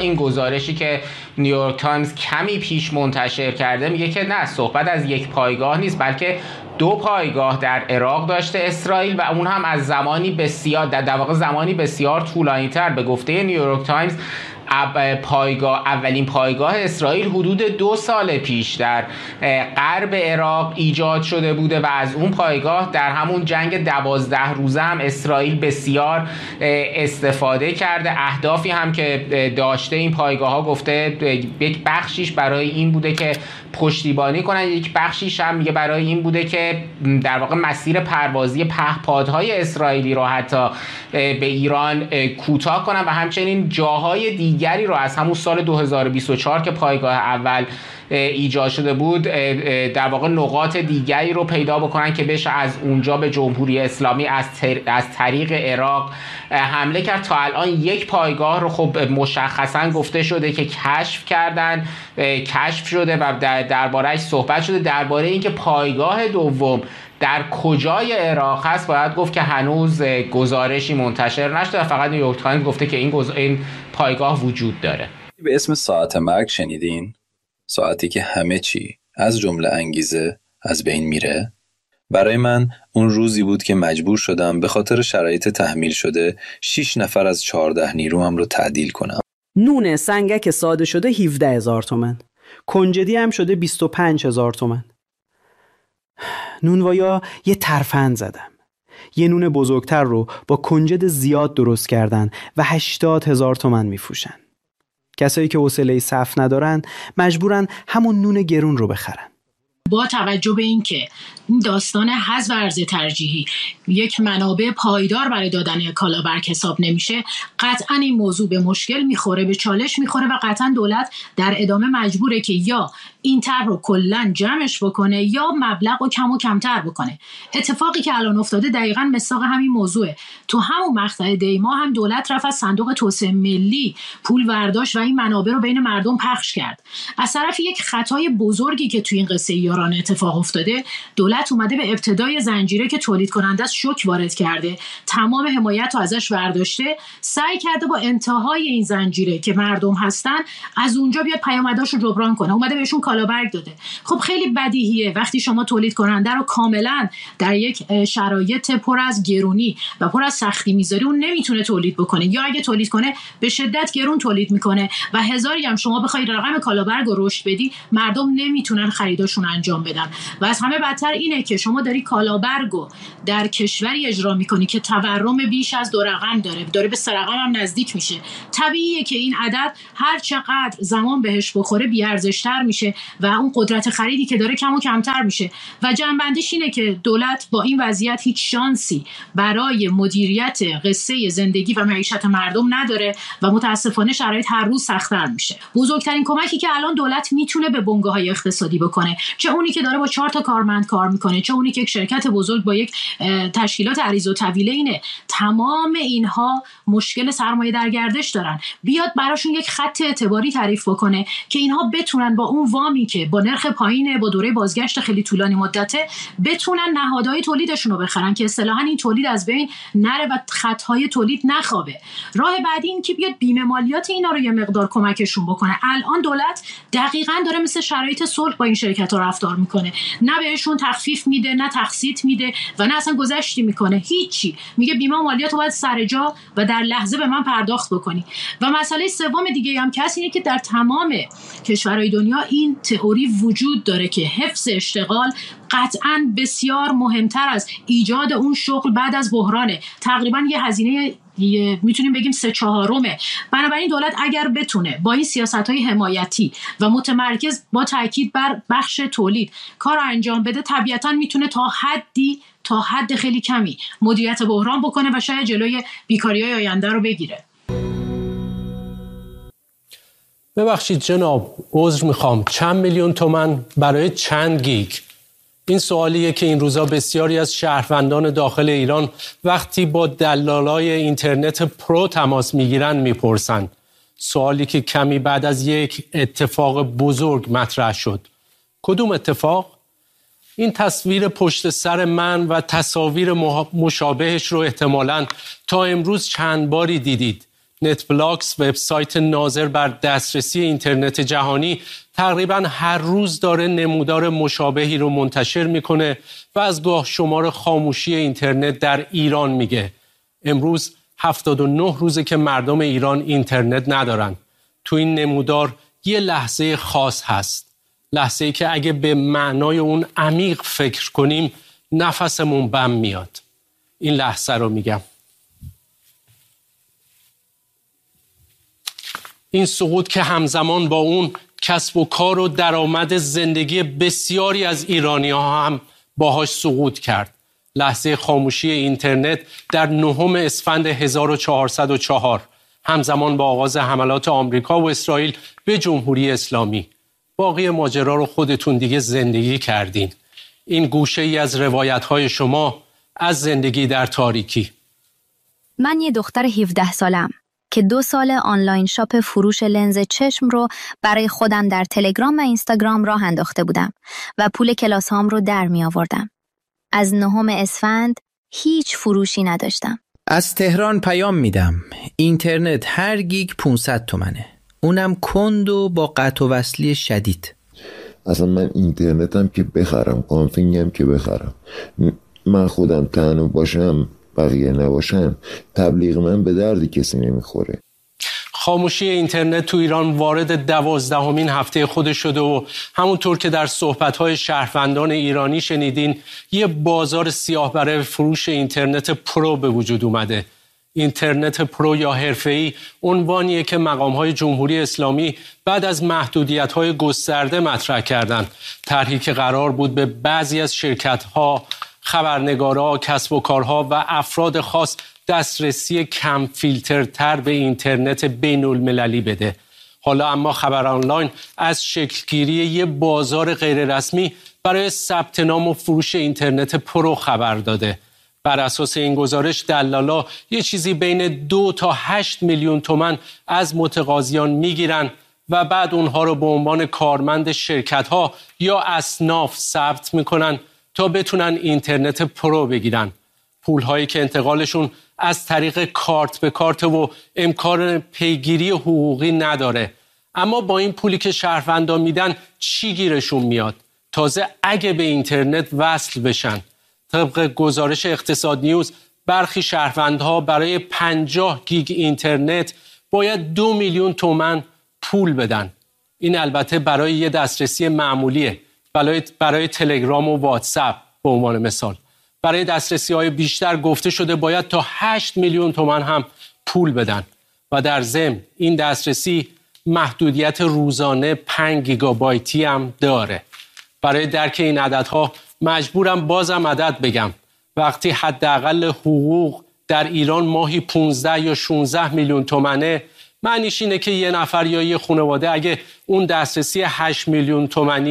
این گزارشی که نیویورک تایمز کمی پیش منتشر کرده میگه که نه، صحبت از یک پایگاه نیست، بلکه 2 پایگاه در عراق داشته اسرائیل و اون هم از زمانی بسیار در واقع زمانی بسیار طولانی‌تر. به گفته نیویورک تایمز اولین پایگاه اسرائیل حدود 2 سال پیش در غرب عراق ایجاد شده بوده و از اون پایگاه در همون جنگ 12 روزه هم اسرائیل بسیار استفاده کرده. اهدافی هم که داشته این پایگاه ها گفته یک بخشیش برای این بوده که پشتیبانی کنن، یک بخشیش هم میگه برای این بوده که در واقع مسیر پروازی پهپادهای اسرائیلی رو حتی به ایران کوتاه کنن و همچنین جاهای دیگری رو از همون سال 2024 که پایگاه اول ایجاد شده بود در واقع نقاط دیگری رو پیدا بکنن که بشه از اونجا به جمهوری اسلامی از طریق عراق حمله کرد. تا الان یک پایگاه رو خب مشخصا گفته شده که کشف شده و درباره‌اش صحبت شده. درباره اینکه پایگاه دوم در کجای عراق هست باید گفت که هنوز گزارشی منتشر نشده، فقط نیویورک تایمز گفته که این پایگاه وجود داره. به اسم ساعت مرگ شنیدین؟ ساعتی که همه چی از جمله انگیزه از بین میره؟ برای من اون روزی بود که مجبور شدم به خاطر شرایط تحمیل شده 6 نفر از 14 نیروام رو تعدیل کنم. نون سنگک ساده شده 17,000 تومن، کنجدی هم شده 25,000 تومن. نونوایا یه ترفند زدم. یه نون بزرگتر رو با کنجد زیاد درست کردن و 80,000 تومن میفروشن. کسایی که حوصله صف ندارن مجبورن همون نون گرون رو بخرن. با توجه به این که این داستان حذف ارز ترجیحی یک منابع پایدار برای دادن کالا بر حساب نمیشه، قطعا این موضوع به مشکل میخوره، به چالش میخوره و قطعا دولت در ادامه مجبوره که یا این طرح رو کلا جمعش بکنه یا مبلغ رو کم و کمتر بکنه. اتفاقی که الان افتاده دقیقاً مصداق همین موضوعه. تو همون مقطع دیما هم دولت رفت از صندوق توسعه ملی پول برداشت و این منابع رو بین مردم پخش کرد. از طرف یک خطای بزرگی که تو این قصه یاران اتفاق افتاده، دولت اومده به ابتدای زنجیره که تولید کننده است شوک وارد کرده، تمام حمایت رو ازش برداشته، سعی کرده با انتهای این زنجیره که مردم هستن از اونجا بیاد پیامداش رو جبران کنه، اومده بهشون کالابرگ داده. خب خیلی بدیهیه وقتی شما تولید کننده رو کاملا در یک شرایط پر از گرونی و پر از سختی میذاری، اون نمیتونه تولید بکنه، یا اگه تولید کنه به شدت گرون تولید میکنه و هزاری هم شما بخوای رقم کالابرگ رو رشد بدی، مردم نمیتونن خریداشون انجام بدن. و از همه بدتر اینه که شما داری کالابرگو در کشوری اجرا میکنی که تورم بیش از 2 رقم داره به 3 رقم هم نزدیک میشه. طبیعیه که این عدد هر چقدر زمان بهش بخوره بی‌ارزش‌تر میشه و اون قدرت خریدی که داره کم و کمتر میشه. و جنبندش اینه که دولت با این وضعیت هیچ شانسی برای مدیریت قصه زندگی و معیشت مردم نداره و متاسفانه شرایط هر روز سخت‌تر میشه. بزرگترین کمکی که الان دولت میتونه به بنگاه‌های اقتصادی بکنه، چه اونی که داره با 4 تا کارمند کار میکنه، چه اونی که یک شرکت بزرگ با یک تشکیلات عریض و طویله، اینه تمام اینها مشکل سرمایه در گردش دارن، بیاد براشون یک خط اعتباری تعریف بکنه که اینها بتونن با اون وامی که با نرخ پایینه، با دوره بازگشت خیلی طولانی مدته، بتونن نهادهای تولیدشون رو بخرن که اصطلاحاً این تولید از بین نره و خطهای تولید نخوابه. راه بعدی این که بیاد بیمه مالیات اینا رو یه مقدار کمکشون بکنه. الان دولت دقیقاً داره مثل شرایط صلح با این شرکت‌ها رفتار میکنه، نه بهشون تخفیف میده، نه تقسیط میده و نه اصلا گذشتی میکنه، هیچی. میگه بیمه مالیات رو باید سر جا و در لحظه به من پرداخت بکنی. و مسئله سوم دیگه هم اینه که در تمام کشورهای دنیا این تئوری وجود داره که حفظ اشتغال قطعاً بسیار مهمتر از ایجاد اون شغل بعد از بحرانه. تقریباً یه هزینه میتونیم بگیم 3/4. بنابراین دولت اگر بتونه با این سیاست‌های حمایتی و متمرکز با تاکید بر بخش تولید کار انجام بده، طبیعتاً میتونه تا حد خیلی کمی مدیریت بحران بکنه و شاید جلوی بیکاری‌های آینده رو بگیره. ببخشید جناب، عذر میخوام، چند میلیون تومان برای چند گیگ؟ این سوالیه که این روزا بسیاری از شهروندان داخل ایران وقتی با دلالای اینترنت پرو تماس میگیرن میپرسن. سوالی که کمی بعد از یک اتفاق بزرگ مطرح شد. کدوم اتفاق؟ این تصویر پشت سر من و تصاویر مشابهش رو احتمالاً تا امروز چند باری دیدید. نتبلاکس، وبسایت ناظر بر دسترسی اینترنت جهانی، تقریباً هر روز داره نمودار مشابهی رو منتشر میکنه و از گاه شمار خاموشی اینترنت در ایران میگه. امروز 79 روزه که مردم ایران اینترنت ندارن. تو این نمودار یه لحظه خاص هست. لحظه‌ای که اگه به معنای اون عمیق فکر کنیم نفسمون بم میاد. این لحظه رو میگم. این سقوط که همزمان با اون کسب و کار و درآمد زندگی بسیاری از ایرانی‌ها هم باهاش سقوط کرد. لحظه خاموشی اینترنت در 9 اسفند 1404 همزمان با آغاز حملات آمریکا و اسرائیل به جمهوری اسلامی. باقی ماجرا رو خودتون دیگه زندگی کردین. این گوشه ای از روایت‌های شما از زندگی در تاریکی. من یه دختر 17 سالم که 2 سال آنلاین شاپ فروش لنز چشم رو برای خودم در تلگرام و اینستاگرام راه انداخته بودم و پول کلاس هام رو در می آوردم. از 9 اسفند هیچ فروشی نداشتم. از تهران پیام میدم. اینترنت هر گیگ 500 تومنه. اونم کند و با قطع و وصلی شدید. اصلا من اینترنتم که بخرم، کانفینگم که بخرم، من خودم تنها باشم بقیه نباشن، تبلیغ من به درد کسی نمیخوره. خاموشی اینترنت تو ایران وارد 12مین هفته خودش شده و همونطور که در صحبت‌های شهروندان ایرانی شنیدین، یه بازار سیاه برای فروش اینترنت پرو به وجود اومده. اینترنت پرو یا حرفه‌ای عنوانیه که مقام‌های جمهوری اسلامی بعد از محدودیت‌های گسترده مطرح کردند. طرحی که قرار بود به بعضی از شرکت‌ها، خبرنگارها، کسب و کارها و افراد خاص دسترسی کم فیلترتر به اینترنت بین المللی بده. حالا اما خبر آنلاین از شکلگیری یه بازار غیررسمی برای ثبت نام و فروش اینترنت پرو خبر داده. بر اساس این گزارش دلالا یه چیزی بین 2 تا 8 میلیون تومان از متقاضیان میگیرن و بعد اونها رو به عنوان کارمند شرکت‌ها یا اصناف ثبت میکنن تا بتونن اینترنت پرو بگیرن. پول‌هایی که انتقالشون از طریق کارت به کارت و امکان پیگیری حقوقی نداره. اما با این پولی که شهروندا میدن چی گیرشون میاد؟ تازه اگه به اینترنت وصل بشن. طبق گزارش اقتصاد نیوز برخی شهروندها برای 50 گیگ اینترنت باید 2 میلیون تومان پول بدن. این البته برای یه دسترسی معمولیه، برای تلگرام و واتساپ به عنوان مثال. برای دسترسی‌های بیشتر گفته شده باید تا 8 میلیون تومان هم پول بدن و در ضمن این دسترسی محدودیت روزانه 5 گیگابایتی هم داره. برای درک این عددها مجبورم بازم عدد بگم. وقتی حداقل حقوق در ایران ماهی 15 یا 16 میلیون تومانه، معنیش اینه که یه نفر یا یه خانواده اگه اون دسترسی 8 میلیون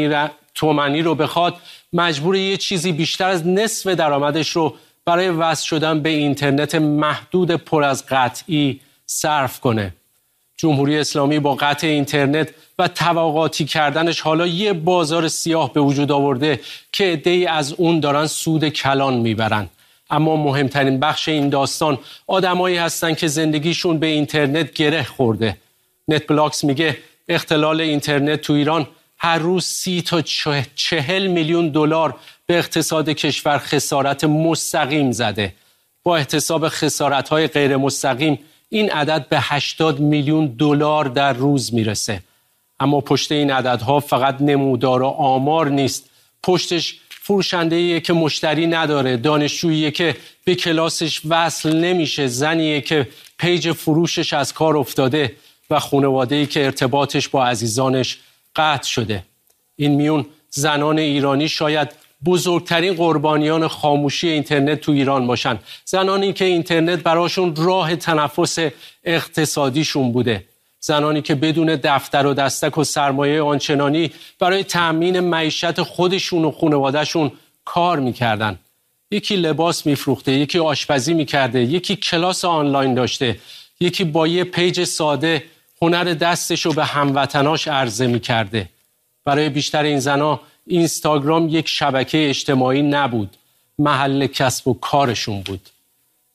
تومانی رو بخواد، مجبور یه چیزی بیشتر از نصف درآمدش رو برای وصل شدن به اینترنت محدود پر از قطعی صرف کنه. جمهوری اسلامی با قطع اینترنت و طبقاتی کردنش حالا یه بازار سیاه به وجود آورده که عده‌ای از اون دارن سود کلان میبرن. اما مهمترین بخش این داستان آدمایی هستن که زندگیشون به اینترنت گره خورده. نتبلاکس میگه اختلال اینترنت تو ایران هر روز 30 تا 40 میلیون دلار به اقتصاد کشور خسارت مستقیم زده. با احتساب خسارت‌های غیر مستقیم این عدد به 80 میلیون دلار در روز میرسه. اما پشت این عددها فقط نمودار و آمار نیست. پشتش فروشنده‌ایه که مشتری نداره، دانشجوییه که به کلاسش وصل نمیشه، زنیه که پیج فروشش از کار افتاده و خانواده‌ای که ارتباطش با عزیزانش قطع شده. این میون زنان ایرانی شاید بزرگترین قربانیان خاموشی اینترنت تو ایران باشن. زنانی که اینترنت براشون راه تنفس اقتصادیشون بوده. زنانی که بدون دفتر و دستک و سرمایه آنچنانی برای تأمین معیشت خودشون و خانوادهشون کار میکردن. یکی لباس میفروخته، یکی آشپزی میکرده، یکی کلاس آنلاین داشته، یکی با یه پیج ساده هنر دستش رو به هموطناش عرضه میکرده. برای بیشتر این زنا اینستاگرام یک شبکه اجتماعی نبود، محل کسب و کارشون بود.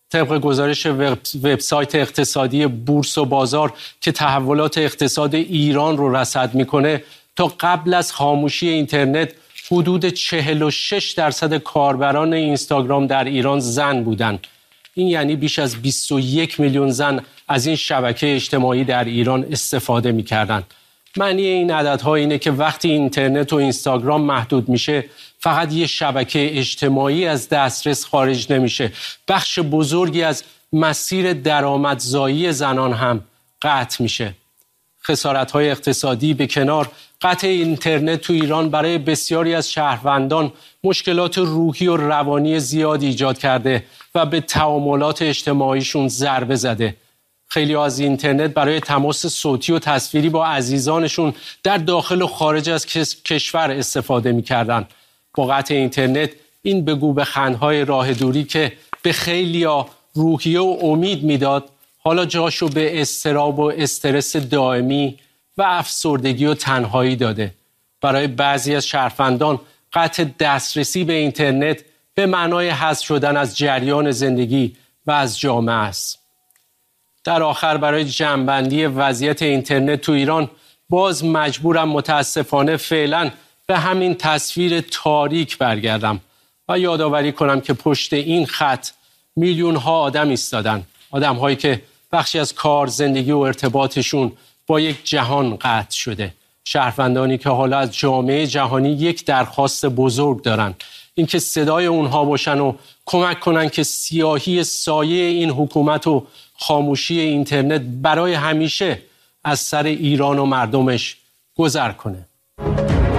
طبق گزارش وبسایت اقتصادی بورس و بازار که تحولات اقتصاد ایران رو رصد میکنه، تا قبل از خاموشی اینترنت حدود 46% کاربران اینستاگرام در ایران زن بودند. این یعنی بیش از 21 میلیون زن از این شبکه اجتماعی در ایران استفاده میکردند. معنی این عددها اینه که وقتی اینترنت و اینستاگرام محدود میشه، فقط یه شبکه اجتماعی از دسترس خارج نمیشه، بخش بزرگی از مسیر درآمدزایی زنان هم قطع میشه. خسارت‌های اقتصادی به کنار، قطع اینترنت تو ایران برای بسیاری از شهروندان مشکلات روحی و روانی زیاد ایجاد کرده و به تعاملات اجتماعیشون ضربه زده. خیلی از اینترنت برای تماس صوتی و تصویری با عزیزانشون در داخل و خارج از کشور استفاده می‌کردن. با قطع اینترنت این بگو بخندهای راه دوری که به خیلیا روحیه و امید میداد، حالا جاشو به اضطراب و استرس دائمی و افسردگی و تنهایی داده. برای بعضی از شهروندان قطع دسترسی به اینترنت به معنای حذف شدن از جریان زندگی و از جامعه است. در آخر برای جمع‌بندی وضعیت اینترنت تو ایران باز مجبورم متاسفانه فعلا به همین تصویر تاریک برگردم و یادآوری کنم که پشت این خط میلیون ها آدم ایستادن، آدم هایی که بخشی از کار، زندگی و ارتباطشون با یک جهان قطع شده، شهروندانی که حالا از جامعه جهانی یک درخواست بزرگ دارن، اینکه صدای اونها باشن و کمک کنن که سیاهی سایه این حکومت و خاموشی اینترنت برای همیشه از سر ایران و مردمش گذر کنه.